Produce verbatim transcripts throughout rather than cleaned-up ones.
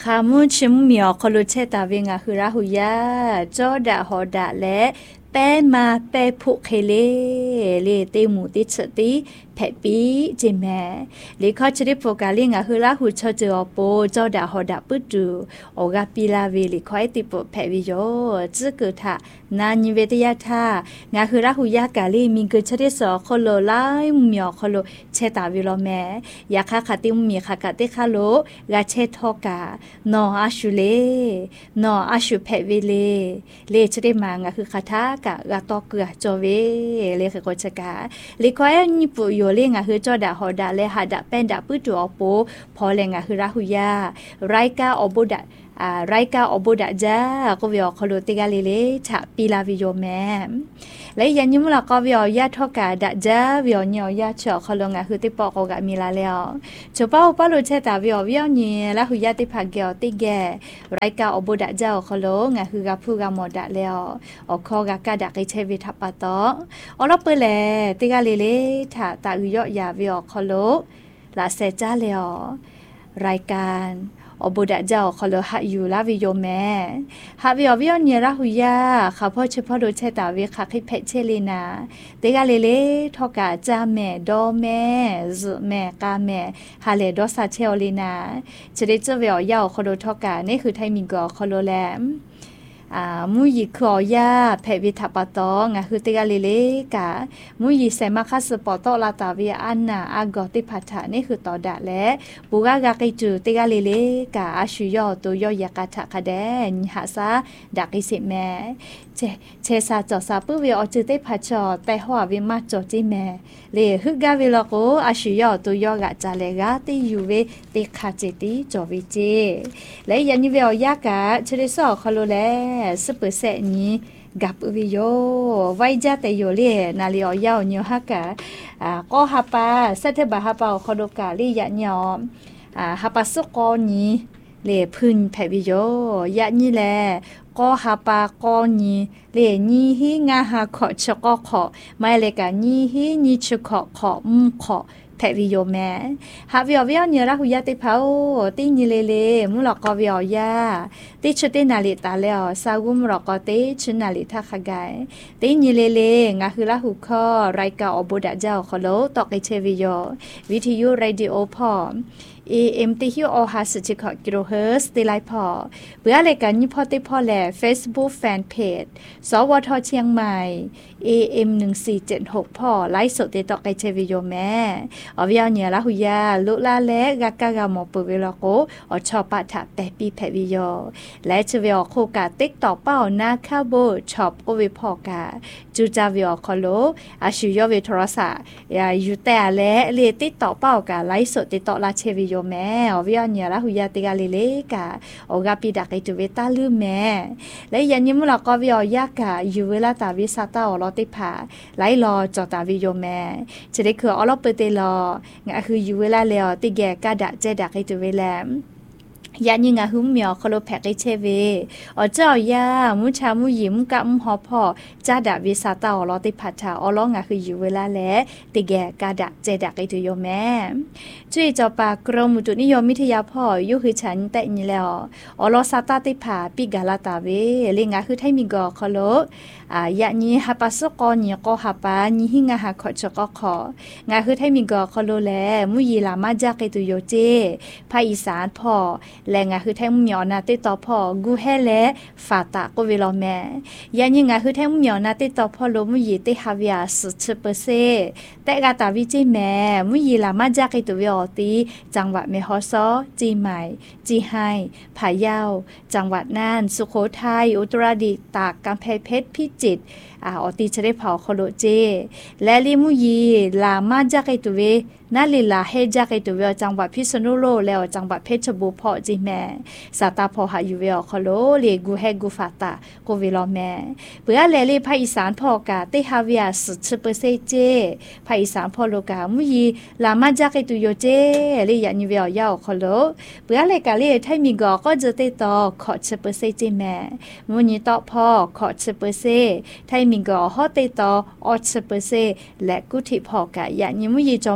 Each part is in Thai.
ขามุชิมเหมียวคลุเชตาเวงาคือราหุยาจอดาฮอดาและแป้มาแป้ผุเคเลเลเตมูติสติแผปีจิแม่เลขอชริโปกาลิงาคือราหุชเจอโปจอดาฮอดาปุจูโอกาปิลาเวลิคอยติปแผวิโยจึกทะนานิเวตยาทางาคือราหุยากาลีมิงกชริสอคโลไลเหมียวคโลเชตาวิโลแม่ยาคาคติมมีคากะติคาโลกาเชทอกานออาชุเลนออาชุแผวิเลเลชริมางาคือคาทากะกาตอเกือจอเวเลคือโกชกาเลคอยนิปุโยเลงาคือจอดาฮอดาเลหาดาเป็นดาปุจูอโปพอเลงาคือราหุยาไรกาอบุดาอ่าไรกาอบุดาจาก็วิอคโลติกาเลเลฉะปีลาวิโยแมและยันยิมละก็วิอยาทอกาดาจาวิอเนียยาเฉาคโลงาคือติปอกกามีลาแล้วจป้าป้าโลเชตาวิอวิอเนียละหุยาติภาเกอติแกไรกาอบุดาจาคโลงาคือกาพูกามอดาแล้วอคอกากาดากิเชวิทัปปะตออลอเปเลติกาเลเลถาตาอุยอยาวิอคโลลาเซจาแล้วรายการอบุดาเจ้าคลหะอยู่ลาวิโยแม่หาวิอวิอเนียราหุยาข้าพ่อเฉพาะโดยเชตาวิคักให้เพชเชลีนาเตกาเลเลทอกาจาแม่ดอแม่ซุแม่กาแม่ฮาเลดอซาเชลลีนาจะได้เจอวิอยาคโลทอกานี่คือไทมิงกอคโลแลมอ่ามุยคอยาเพวิทัปตองะคือเตกาเลเลกามุยเซมาคัสปอตอลาตาเวียอันนาอากอติพัทะนี่คือตอดะและปูกากากิจูเตกาเลเลกาอาชุยอตัวยอยากาทะคาแดนหาซาดักอิสิแมเชเชซาจอซาปุเวอจือเตพัชอแต่หัวเวมาจอจิแมเลฮึกาเวลโกอาชุยอตัวยอกาจาเลกาติยูเวติคาจิติจอวิเจและยันนิเวอยากาเชเรซอคโลแลสเปอร์เซนี้กับอุวิโยไว้จัดแต่โยเล่นาลีออยาวเนียวฮักะอ่าก็ฮับปาเซตบะฮับปาคอดกาลียะเนียวอ่าฮับปาสุกอนี้เลพึ่นแผวิโยยะนี่แลก็ฮับปากอนี้เลนี่ฮิงาฮาขอชกอขอไม่เลกานี่ฮินี่ชขอขอมุขอแผวิโยแม่หาวิอวิอเนียราหุยาติเผาติญิเลเลมุลกอวิอยาติชุตินาลิตาแล้วซากุมรกอติชุนาลิทาขกายติญิเลเลงาคือราหุคอไรกาอบุดาเจ้าขโลตอกไอเชวิโยวิทยุเรดิโอพอเอ เอ็ม ที ฮิว โอ ห้าสิบ กิโลเฮิรตซ์ติไลพอเบื่อรายการนี้พอติพอแล Facebook Fanpage สวทเชียงใหม่ เอ เอ็ม หนึ่งสี่เจ็ดหก พอไลฟ์สดติดต่อไกเชวิโยแม่อวิยาเนียละหุยาลุลาและกากากามอปเวลโกอชอปะทะแปปีแผวิโยและเชวิโอโคกาติ๊กต่อเป้านาคาโบช็อปโอเวพอกาจูจาวิโอคอโลอาชิโยเวโทรศัพท์ยาอยู่แต่และเลติดต่อเป้ากาไลฟ์สดติดต่อลาเชวิโยแม่อวิอเนียละหุยาติกาเลเลกาโอกาปิดักไอตุเวตาลืมแม่และยันยิมุลกอวิอยากาอยู่เวลาตาวิซาตาอลอติผาไลรอจอตาวิโยแม่จะได้คืออลอเปเตลองะคืออยู่เวลาเลอติแกกาดะเจดักไอตุเวแลมยันยิงาหุมเมียวคโลแพกไอเชเวอเจ้ายามุชามุยิมกะมุหอพอจาดาวิซาตาอลอติพัทาอลองะคืออยู่เวลาแลติแกกาดะเจดักไอตุโยแม่จุยจอปากรมอุตุนิยมวิทยาพ่อยุคือฉันแต่นี่แล้วอลอซาตาติผาปิกาลาตาเวเลงะคือไทมิกอคโลอ่ายะนี้ฮับปะสุกอนี่ก็ฮับปะนี่หิงะหะขอชกอของะคือไทมิกอคโลแลมุยีลามาจากไอตุโยเจภาคอีสานพ่อแลงะคือไทมุญอนาติต่อพ่อกูเฮเลฟาตาโกเวลอแม่ยะนี้งะคือไทมุญอนาติต่อพ่อโลมุยีติฮาวิอาสุชเปเซแต่กาตาวิจิแม่มุยีลามาจากไอตุเวอติจังหวัดเมฮอซอจีใหม่จีไฮพะเยาจังหวัดน่านสุโขทัยอุตรดิตถ์ตากกำแพงเพชรพิจิตรอ่าอติจะได้เผาโคโลเจและลิมุยีลามาจากไอตุเวนาลิลาเฮจากไอตุเวจังหวัดพิษณุโลกแล้วจังหวัดเพชรบูรณ์พอจีแม่สาตาพอหาอยู่เวอโคโลเลกูเฮกูฟาตาโกเวลอแม่เพื่อเลเลภาคอีสานพอกาเตฮาวิอาสุชเปเซเจภาคอีสานพอโลกามุยีลามาจากไอตุโยเจเลยันอยู่เวอยาโคโลเพื่อเลกาเลไทมิกอก็จะเตตอขอชเปเซเจแม่มุนีตอพอขอชเปเซไทมิกอฮอเตตออชเปเซและกุธิพอกายันยิมุยีจอมาลอ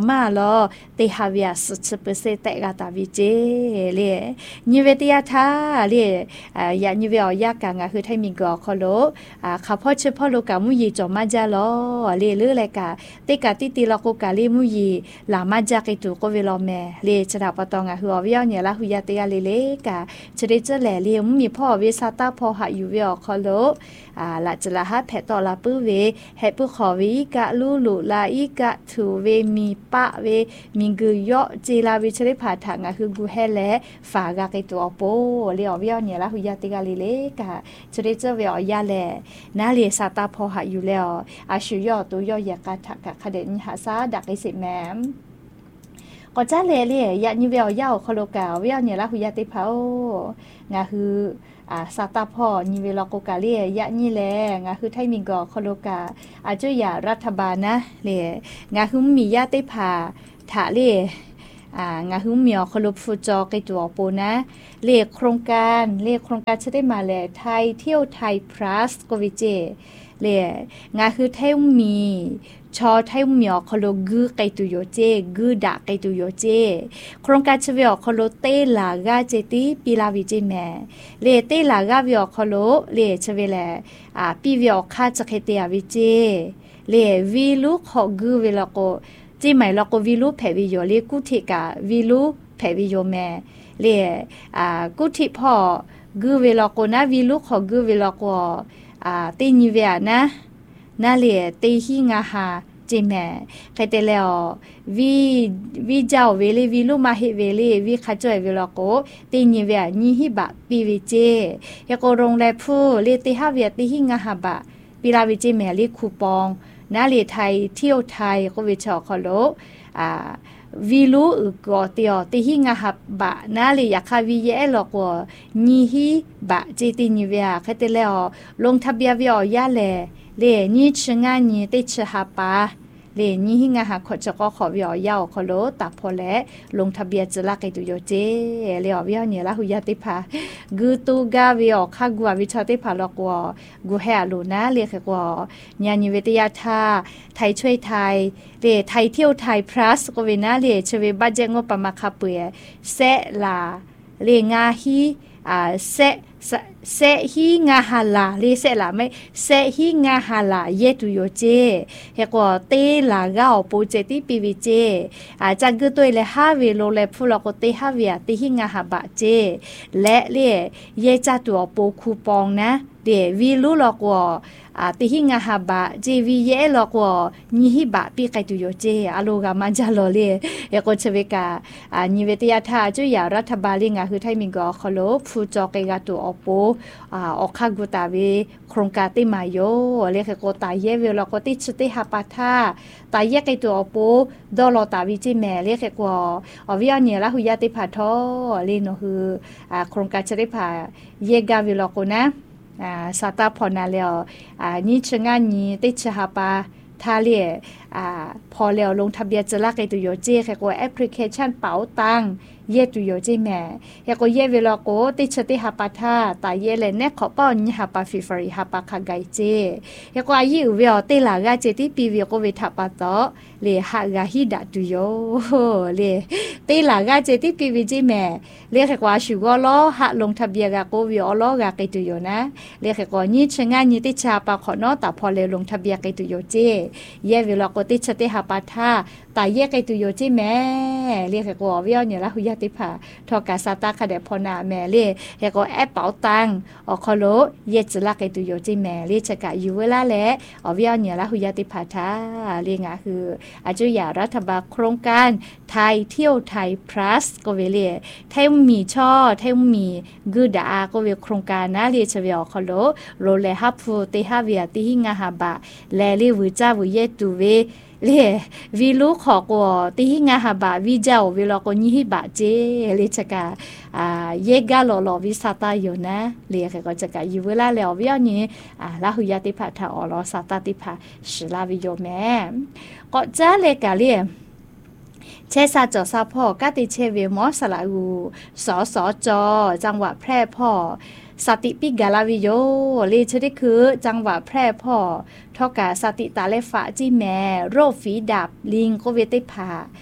อเตหาวิอาสุดเปอร์เซ็นต์แต่กาตาวิเจเลยนิเวติยาทาเลยอ่ายานิเวอยากางาคือไทยมีกอคอโลอ่าข้าพ่อเฉพาะโลกามุยีจอมาจาลอเลยเลืออะไรกาเตกาติติลโกกาเลมุยีลามาจากิตุโกเวลอแม่เลยชราปตองาคืออวิยเนี่ยละหุยาเตยาเลเลกาเฉเรเจแหล่เลยมุมีพ่อเวซาตาพ่อหาอยู่เวอคอโลอ่าละจะละหาแผต่อละปื้อเวแฮปื้อขอวิกะลูลุลาอีกะถูเวมีปะเวมีกุยอเจลาวิเชริผาถังอะคือกูแฮและฝากะไกตัวโปเลียวเวียวเนี่ยละหุยาติกาลิเลกะเชริเจเวียวยาแลนาเลซาตาพอหาอยู่แล้วอาชุยอตัวยอยากะทะกะคะเดนหาซาดักไอสิแมมก็จ้าเลเลยยะนิเวียวยาวคโลกาเวียวเนี่ยละหุยาติเผางาคืออ่าซาตาพ่อนิเวลโกกาเลียยะนี่แหละงาคือไทยมีกอคโลกาอาจุยารัฐบาลนะเลยงาคือมียะติผาถาเลอ่างาคือมีอคโลฟูจอไกตัวโปนะเลขโครงการเลขโครงการจะได้มาแลไทยเที่ยวไทยพลัสโกวิเจเลยงาคือไทยมีชอไทยมีอคโลกือไกตุโยเจกือดะไกตุโยเจโครงการชเวอคโลเตลากาเจติปีลาวิเจแมเลเตลากาวิอคโลเลชเวแลอ่าปีวิอคาจะเคเตอวิเจเลวิลุขอกือเวลาโกจิไหมลาโกวิลุแผวิโยเลกุทิกาวิลุแผวิโยแมเลอ่ากุทิพ่อกือเวลาโกนะวิลุขอกือเวลาโกอ่าเตนิเวนะนาเลเตหิงาหาเจแม่ใครแต่แล้ววิวิเจ้าเวเลวิลุมาเฮเวเลวิขจอยเวลาโกเตนิเวนิหิบะปีวิเจยะโกรงแลผู้เลเตหาเวเตหิงาหาบะปีลาวิเจแม่เลคูปองนาเลไทยเที่ยวไทยก็วิชอคอโลอ่าวิลูอึกอเตียวติหิงาหับบะนาเลยอยากคาวิเยอลอกวนีฮิบะเจตินิเวียคเตเลอลงทะเบียนวิอยาเลเลนี่ชงานี่ติชหาปาเลนี่หิงาหักขจก็ขอวิอยาคอโลตักพอแลลงทะเบียนจะลักไอตุโยเจเลอวิอเนี่ยละหุยาติพากูตูกาวิอคากัววิชาติพาลอกวกูแฮลูนะเลขกวญาณิเวทยาธาไทยช่วยไทยเลไทยเที่ยวไทยพลัสก็เวนะเลชเวบัจเจงบประมาคาเปเซลาเลงาฮีอ่าเซเซฮีงาฮาลาเลเซลาไม่เซฮีงาฮาลาเยตุโยเจเฮกว่าเตลากาโปเจติปีวิเจอาจักกตัวเลฮาเวโลเลฟูลาโกเตฮาเวียเตหิงาฮาบะเจและเลเยจัตัวโปคูปองนะเดวิลุลอกว่าอ่าติหิงาฮาบะเจวีเยลอกว่านิฮิบะปีไกตุโยเจอโลกามันจาโลเลเอโกเชเวกาอ่านิเวตยาธาจุยารัฐบาลลิงาคือไทยมิงกอคโลฟูจอกเกกาตัวอโปอ่าออกคากุตาเวโครงการติมาโยเลขโกตาเยเวลโกติชติฮาปาธาตาเยไกตัวอโปดอลตาวิจิแม่เลขกว่าอวิอันเนี่ยละหุยาติพาทอเลโนคืออ่าโครงการชติพาเยกาเวลโกนะอ่าซาตาพอนาเลวอ่านี่ชงานนี้ติชหาปาทาเลียอ่าพอแล้วลงทะเบียนจะลักไอตุโยเจแค่ก็แอปพลิเคชันเป๋าตังเยตุโยเจแม่แค่ก็เยเวลาโกติชติหาปาทาตาเยเลเนขอป้อนหาปาฟิฟรีหาปาคาไกเจแค่ก็อายุเวลติลากาเจติปีเวโกเวทับปาโตเลหากาฮิดาตุโยเลติลากาเจติปีวิเจแม่เลแค่ก็ชูก็ล้อหาลงทะเบียนกาโกวิอล้อกาไกตุโยนะเลแค่ก็นี่ชงานนี้ติชาปาขอนอแต่พอเลลงทะเบียนไกตุโยเจเยเวลาโกติชติหาปาทาตาเยไกตุโยเจแม่เลแค่ก็วิอเนี่ยละหุยาติพาทอกาซาตาคาเดพอนาแม่เลแค่ก็แอปเป๋าตังออคโลเยจะลักไกตุโยเจแม่เลจะกะอยู่เวลาแลอวิอเนี่ยละหุยาติพาทาเลงาคืออาจุยารัฐบาลโครงการไทยเที่ยวไทยพลัสก็เวเลไทยมีช่อไทยมีกูดาก็เวโครงการนะเลชเวอคโลโรเลฮับฟูเตฮาเวียติหิงาฮาบะแลเลวิจาวิเยตูเวเลวิลูขอกว่าติหิงาฮาบะวิเจ้าเวลาก็นิฮิบะเจเลชกาอ่าเยกาโลโลวิซาตาอยู่นะเลแค่ก็จะกะอยู่เวลาแล้ววิอันนี้อ่าลาหุยาติพะทาออลอซาตาติพะชิลาวิโยแม่ก็จะเลกาเลเชซาจอซาพ่อกาติเชเวมอสลาอูสอสอจอจังหวัดแพร่พ่อสติปิกาลาวิโยเลชได้คือจังหวัดแพร่พ่อทอกาสติตาเลฟะจิแม่โรคฝีดับลิงโคเวติพาแ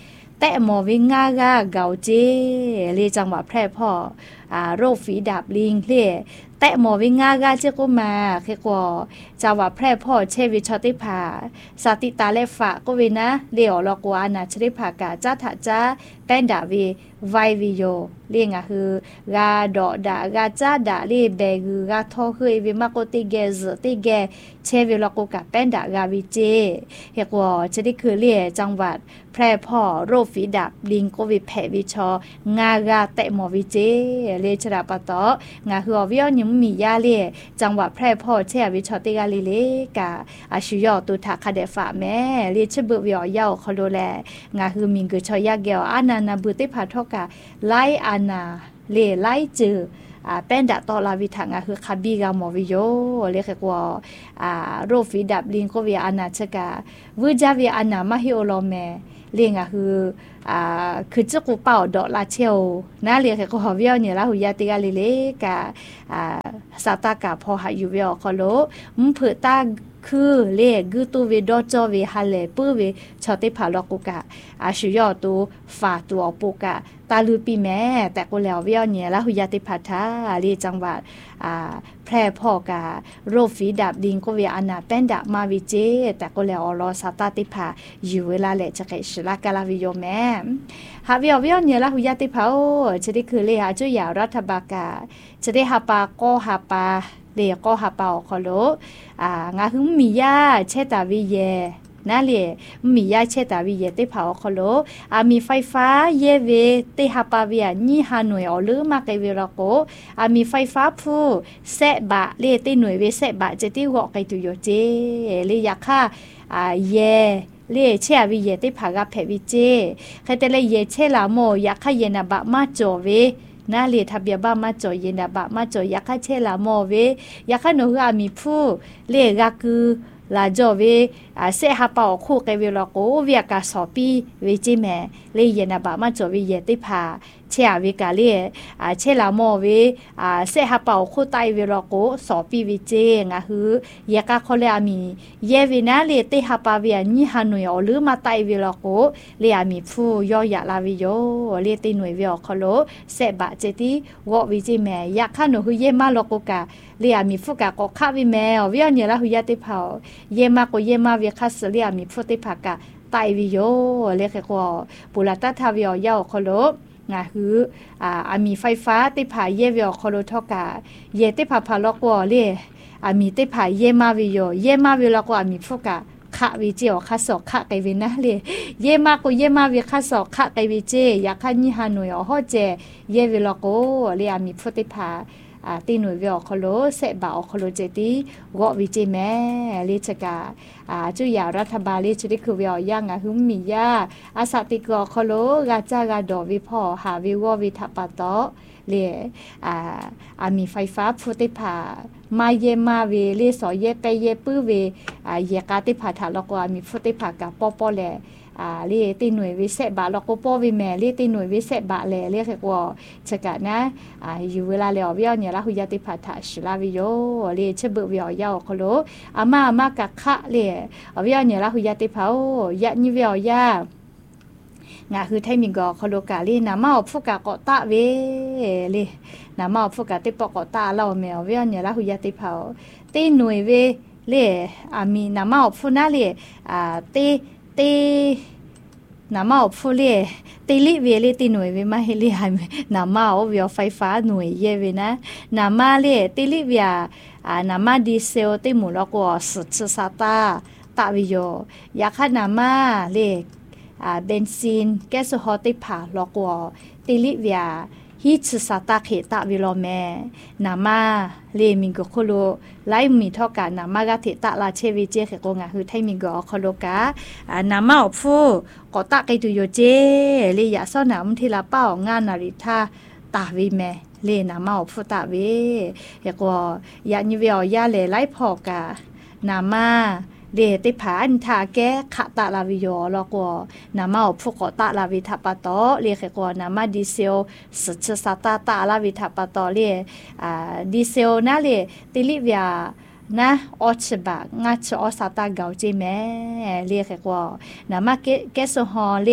แต่หมอวิงากาเกาเจเลจังหวัดแพร่พ่ออ่าโรคฝีดาบลิงเลแต่หมอวิงากาเจก็มาแค่กว่าจังหวัดแพร่พ่อเชวิชติภาสติตาเลฝะก็เวนะเดี๋ยวลอกวานะชริภากาจ้าถาจ้าแป้นดาวีไววิโยเรียงอ่ะคือกาดอดากาจ้าดาเรียเบกือกาทอคือวิมาโกติเกซติเกเชวิลอกกาแป้นดากาวิเจเฮกว่าจะได้คือเรียจังหวัดแพร่พ่อโรคฝีดาบลิงโควิดแผวิชองากาเตะหมอวิเจเลชราปะตองาคือวิญญมียาเลจังหวัดแพร่พ่อเชวิชติกาลิเลกาอาชุยอตุทาคาเดฟาแม่เลชบุวิอยาคอโดแลงาคือมิงกุชอยาเกลอานานาบุติพาทอกาไลอานาเลไลจืออ่าเป็นดะตอลาวิทางาคือคาบิกาหมอวิโยเรียกว่าอ่าโรคฝีดาบลิงโควิอานาชกาวิจาวิอานามาฮิโอโลเมเรียกอ่ะคืออ่าคือจะกูเป่าดอกลาเชลนะเรียกก็ฮอวิโอเนี่ยละหุยาติกาลิเลกาอ่าซาตากาพอหาอยู่วิโอคอโลมเผือตาคือเลกูตูเวดอจอเวฮาเลปื้อเวชอติผาลอกุกะอาชุยอตูฝาตัวปุกะตาลูปีแม่แต่ก็แล้วเวียวเนี่ยละหุยาติพัทาลีจังหวัดอ่าแพร่พ่อกาโรคฝีดาบดิงก็เวอานาเป็นดามาวิเจแต่ก็แล้วรอซาตาติผาอยู่เวลาแหละจะเกชลากาลาวิโยแม่หาเวียวเวียวเนี่ยละหุยาติผาจะได้คือเลยหาจุยารัฐบากาจะได้หาปาก็หาปาเรียก็หาเป่าคอโลอ่างาหึมมียาเชตาวิเยนั่นเลยมียาเชตาวิเยติเผาคอโลอ่ามีไฟฟ้าเยเวติหาปาวิยนี่ฮาหน่วยอหรือมาเกวิรโกอ่ามีไฟฟ้าผู้เสบะเลติหน่วยเวเสบะเจติวอกไกตุโยเจเลยอยากค่ะอ่าเยเลเชอวิเยติผากาเพวิเจใครแต่เลยเยเชลาโมอยากค่ะเยนาบะมาโจเวนาเลียทับเบียบ้ามาจ่อยเย็นดาบะมาจ่อยยักษ์เชลาโมเวยักษ์โนฮามีผู้เลียกคือลาจ่อเวอาเสหาเป่าคู่เกวิลโกเวียกาสอปีเวจิแมเลียเย็นดาบะมาจ่อเวเยติพาเชอวิกาเลียอาเชลาโมเวอาเสหาเป่าคู่ไตเวลโกสอปีวิเจงะฮือยักษ์เขาเลยมีเยวินาเลียติหาปาเวียนี่ฮานุยอหรือมาไตเวลโกเลียมีผู้ย่อยาลาวิโยเลียติหน่วยเวลคโลเสบะเจติวอวิจิแมยักษ์โนฮือเยมาโลกกาเลียมีผู้กะก็คาวิแมเวียเนี่ยละหุยาติเผาเยมาก็เยมาเวียคัสเลียมีผู้ติภากะไตวิโยเรียกว่าปุระตะทาวิอยาคโลงาฮืออ่ามีไฟฟ้าติผาเยเวลคโลทอกาเยติผาพาลอกวอเลอามีติผาเยมาวิโยเยมาวิลอกวามีฟุกะคะวิเจอคะสอกคะไกวินะเลเยมาก็เยมาวิคะสอกคะไกวิเจอยากคะนิฮานุยอฮอเจเยวิลอกโกเลอามีฟุติผาอ่าตีหน่วยเวลคโลเสบาอคโลเจติวอวิเจแม่เลจกาอ่าจุยารัฐบาลเลจุดิคือเวลย่างอ่ะหึมมียาอาสติกอคโลกาจากาดอวิพอหาวิววิทัปตอเลอ่าอามีไฟฟ้าพุติภามาเยมาเวเลสอเยเปเยปื้อเวอ่าเยกาติภาถาแล้วก็มีพุติภากาปอปอแลอ่าเรียตีหน่วยวิเศษบาแล้วก็ปอวิแม่เรียตีหน่วยวิเศษบาแลเรียกว่าชะกะนะอ่าอยู่เวลาแล้วเวียวเนี่ยละหุยาติภาถาชลาวิโยเรียชะเบเวียวยาวคโลอามาอากะคะเรียเวียวเนี่ยละหุยาติภายะนิเวียวยางาคือไทมิงก็คโลกาลีนามาฟุกะเกาะตะเวเลนามาฟุกะติปเกาะตะเราแมวเวียเนี่ยละหุยาติภาตีหน่วยเวเลอามีนามาฟุนะเลอ่าตีตีนามาฟูเล่ตีลิเวเลตีหน่วยเวมาเฮลิหายนามาเอาเวียไฟฟ้าหน่วยเยเวนะนามาเล่ตีลิเวียอ่านามาดีเซลตีหมู่แล้วก็สุดซาตาตาวิโยยาคานามาเล่อ่าเบนซินแก๊สโซฮอติผาแล้วก็ตีลิเวียฮิตสตาเขตะวิโลแมนามาเลมิงโกโคโลไลมีทอกานามากะเทตะลาเชวิเจเขโกงะคือไทมิงโกโคโลกาอ่านามาอฟูกอตะไกตุโยเจเลยะซอนามทิลาเป้างานนาริทาตาวิแมเลนามาอฟูตะเวเฮโกยะนิเวียยาเลไลพอกานามาเดติผาอันทาแกขะตะลาวิโยแล้วก็นามาอฟุกตะลาวิทัปตอเรียกว่านามาดีเซลสุดสตาตะลาวิทัปตอเรียอ่าดีเซลนะเรียติลิเวียนะออชบะงัดออสตาเกาจิแม่เรียกว่านามาเกเกสฮอเรีย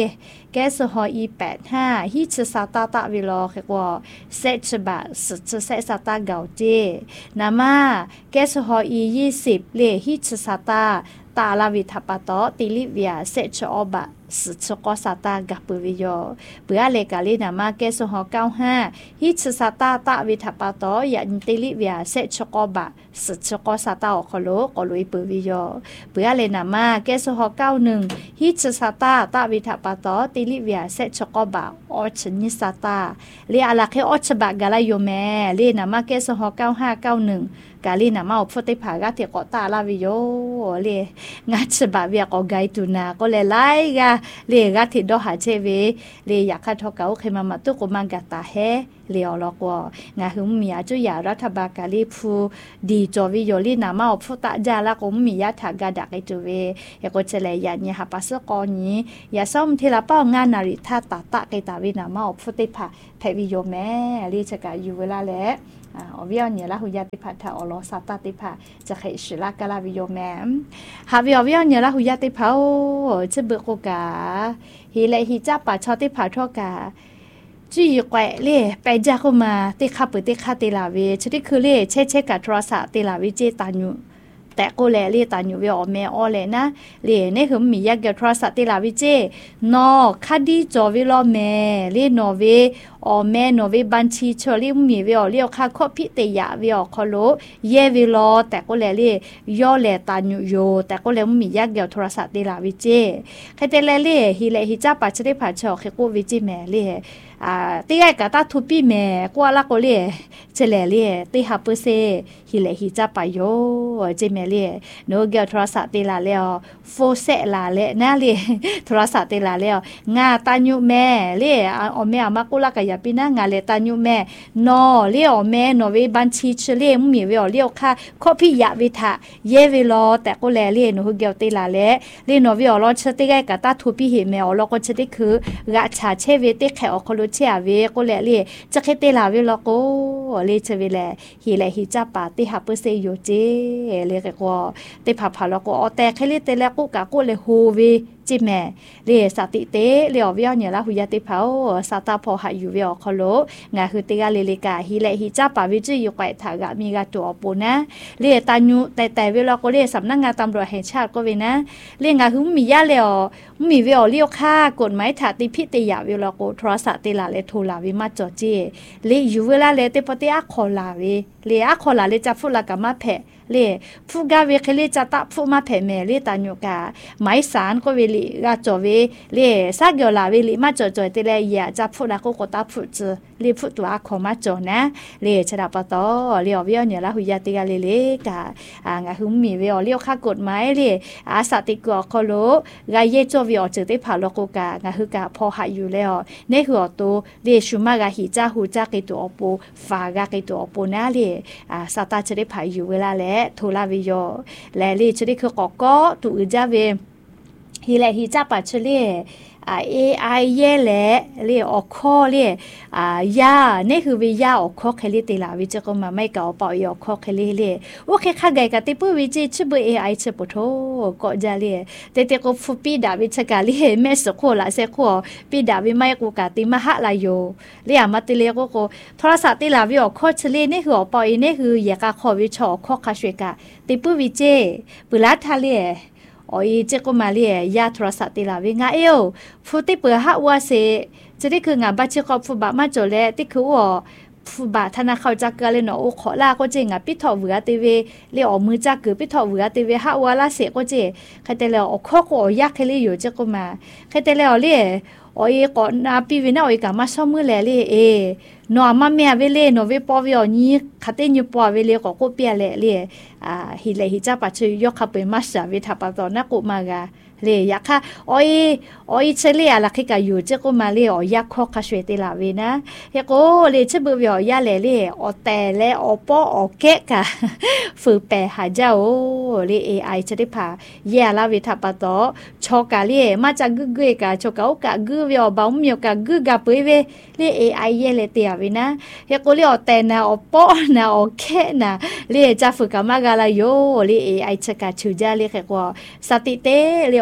แกสฮออีแปดห้าฮิชซาตาตะวิลอเขกว่าเซชบะสชเซซาตาเกาเจนามาแกสฮออียี่สิบเลฮิชซาตาตาลาวิทัปโตติลิเวียเซชอบะสชกอซาตากับปุวิโยเปือเลกาลีนามาแกสฮอเก้าห้าฮิชซาตาตะวิทัปโตยันติลิเวียเซชกอบะสชกอซาตาอคโลกอลุยปุวิโยเปือเลนามาแกสฮอเก้าหนึ่งฮิชซาตาตะวิทัปโตติลิเวียเซชกอบะออชนิซาตาเลอาลาเคออชบะกาลาโยแมเลนามาแกสฮอเก้าห้าเก้าหนึ่งกาลีนามาอพติภากาเทกอตาลาวิโยเลงัดฉบะเวียกอไกตุนาก็เลไลกาเลกาทิดอหาเชเวเลอยากคัทอกาเคมามาตุกมังกาตาเฮเลอลอกงาหุมมีอาจุยารัฐบาลกาลีพูดีจอวิโยลีนามาอพตะจาละกุมมียาทากาดักไอจุเวยากเฉลยยันยาปัสกอนี้ยาซ่อมทีละเป้างานนาริทาตาตะไกตาวินามาอพติภาแพวิโยแม่ลีชกาอยู่เวลาแลอ่าอวิอเนี่ยละหุยาติพัทธาอลอซาตาติภาจะเขชิลากาลาวิโยแมมฮาวิอวิอเนี่ยละหุยาติภาโอจะเบิกโอกาฮีเลฮีจับปะชอติภาทอกาจี้แกะเล่ไปจากเข้ามาติขับไปติขับติลาวิชนิดคือเล่เช็ดเช็ดกับโทรศัพท์ติลาวิเจตานุแต่ก็แลเล่ตานุเวอแม่ออเลยนะเล่ในหืมมียากกับโทรศัพท์ติลาวิเจนอคดีจอวิลอแม่เล่นอเวอแม่นอเวบัญชีชอลี่มีเวอเลี้ยวค่าข้อพิเตยะเวอคอโลเยวิลอแต่ก็แลเล่ย่อแลตานุโยแต่ก็แลมียากกับโทรศัพท์ติลาวิเจใครแต่แลเล่ฮิเลฮิจับปัจจัยผ่าชอเคกูวิจิแม่เล่อ่าตีไอ้กะตาทุปีแม่กว่าละก็เล่เจเลเล่ตีฮับเปเซฮิเลฮิจับปะโยเจแม่เล่โนเกลโทรศัพท์ติลาแล้วโฟเซลาเล่นะเล่โทรศัพท์ติลาแล้วงาตาญุแม่เล่อแม่มากุละกะยาปินะงาเล่ตาญุแม่นอเล่อแม่นอเวบัญชีเชเล่มีเวอเลี้ยวค่ะข้อพิยะวิทะเยเวลอแต่ก็แลเล่โนเกลติลาเล่เล่นอเวอลอชติไอ้กะตาทุปีเฮแม่อลอก็ชติคือกะชาเชเวติแขอคลุเชียเวก็แลเล่จะเคเตลาเวลโกเลเชเวแลฮีแลฮิจับปาติฮับเปเซโยเจเลกก็ติผาผาลก็อแต่เคเลเตแลกุกะกุเลฮูเวจิแม่เลสติเตเลอวิอเนี่ยละหุยติเผาสาตาพอหาอยู่เวอคอโลงาคือติกาเลเลกาฮีแลฮิจับปาวิจิอยู่ไปถากะมีกะตัวปูนะเลตาญุแต่แต่เวลาก็เลสำนักงานตำรวจแห่งชาติก็เวนะเลงาคือมียาเลอมีเวอเลี้ยวค่ากฎหมายถาติพิติยาเวลาก็โทรศัพท์ติลาเลโทลาวิมาจอเจเลอยู่เวลาเลเตปติอะคอลาเวเลอะคอลาเลจะฟุลากะมาเพเลฟูกาเวเคเลจะตะฟูมาเพเมเลตาญุกาไม้สารก็เวลิกาจอเวเลซากยอลาเวลิมาจอจอยติเลยาจะฟุลาก็กตาฟุจเลฟุตัวอะคอมาจอนะเลชดาปะตอเลอวิอเนี่ยละหุยาติกาเลเลกาอ่างาหุมมีเวอเลี้ยวค่ากฎหมายเลอาสติกอคอโลกาเยจอวิอจือติผาโลกกางาฮึกาพอหาอยู่แล้วในหัวโตเลชุมากาหิจาหูจากิโตอปูฟากากิโตอปูนะเลอ่าสตาจะได้ผาอยู่เวลาและโทลาวิโยและเลจะได้คือกอกอตุอุจาเวฮีแลฮิจับปัจเชเลอ่า เอ ไอ เยแลเลออกข้อเลอ่ายานี่คือวิยาออกข้อเคลิติลาวิจก็มาไม่เก่าเป่าออกข้อเคลิเลโอเคค่ะไงกะติปุวิจิชบ เอ ไอ ชปโทก็จะเลแต่แต่ก็ฟุปีดาวิชกาเลแม่สโคละเสโคปีดาวิไม่กูกะติมหะลายโยเลอะมาติเลก็ก็โทรศัพท์ติลาวิออกข้อเชเลนี่คือออกเป่าอีนี่คืออยากะข้อวิชอข้อคาชเวกะติปุวิจิปุลาทะเลโอ้ยเจ้าก็มาเรียยาโทรศัพท์ติลาวิงาเอวฟูติเปิดหะว่าเสจะได้คืองานบัตรเชคอบฟูบะมาโจเลติคือว่าฟูบะธนาคารจักเกเลยเนาะโอ้ขอลาก็เจงอ่ะปิดถอเวอติเวเรียอมือจักเกือปิดถอเวอติเวหะว่าลาเสก็เจใครแต่แล้วออกข้อก็ยากแค่เลยอยู่เจ้าก็มาใครแต่แล้วเรียโอ้ยก่อนนาปีวินาโอ้ยกะมาซ่อมมือแลเลยเอนอมาแม่เวเลโนเวปอวิอนี้คัตเตญูปอเวเลก็ก็เปียแลเลยอ่าฮิเลฮิจาปะชยยกขับไปมาสาวิทาปะตอนะกุมากาเลยอยากค่ะโอ้ยโอ้ยเฉลี่ยละคิกาอยู่เจ้าก็มาเลยอ๋อยากข้อคาชเวติลาเวนะเฮโกเลยเชบุวิอยาเลเลยอ๋อแต่และอ๋อปออ๋อเกะกะฝือแปหาเจ้าเลย เอ ไอ จะได้พาแย่ละวิทาปะตอชอกาเลยมาจากกึกกกะชอกาโอกะกึวิอบ่าวมีโอกะกึกกะปุยเวเลย เอ ไอ เยเลเตียเวนะเฮโกเลยอ๋อแต่นะอ๋อปอนะอ๋อเกะนะเลยจะฝึกกะมากาลาโยเลย เอ ไอ จะกะชูจาเลยแค่ว่าสติเตเลย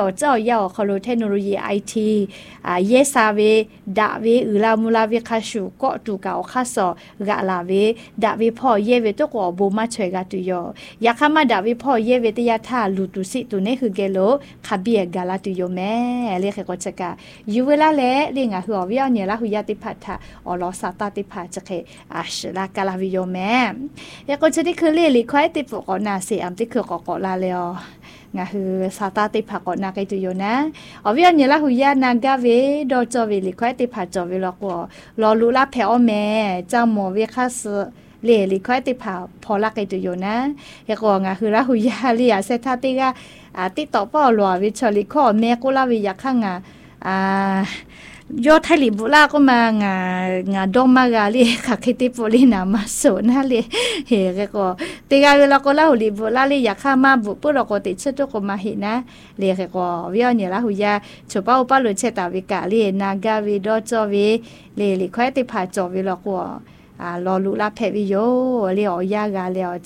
เจ้าเยาคอโลเทคโนโลยีไอทีอ่าเยซาเวดาเวอืลามูลาเวคาชูก็ตูกาอคาซอกะลาเวดาเวพ่อเยเวตก็บ่มาช่วยกะตุยอยากมาดาเวพ่อเยเวตยาทาลูตุสิตุเนคือเกโลคาเบียกาลาตุยแม่เรียกก็จะกะอยู่เวลาแลเรียงอ่ะหัวเวียเนี่ยละหุยาติพัทธะอลอซาตาติพัทจะเคอาชลากาลาวิโยแม่ยก็จะได้คือเรียลิควายติปกอนาเสียมที่คือก็ลาเลงาคือซาตาติผักก่อนนาไกตุโยนะอ๋อวิอันเนี่ยละหุยานากาเวดอจอเวลิควายติผักจอเวลอกว่ารอรู้ละแผอแม่เจ้าหมอเวคัสเลลิควายติผักพอละไกตุโยนะยก็งาคือละหุยาเลียเซทาติกาอ่าติต่อป้อลัววิชลิข้อแม่กุลาวิยาข้างอ่ะอ่ายอดไทยลิบุลาก็มางางาดอมมากาลีค่ะคิติปุลินามาโซนาเลเฮก็ติกาเวลาก็ลาหุลิบุลาลีอยากข้ามาบุปุรก็ติชตุก็มาเห็นนะเลก็วิอันเนี่ยละหุยาชป้าอุปาลุเชตาวิกาลีนากาวิดอจอวิเลลิควายติพาจอวิลก็อ่ารอลุลาเพวิโยเลียอยากาเลีย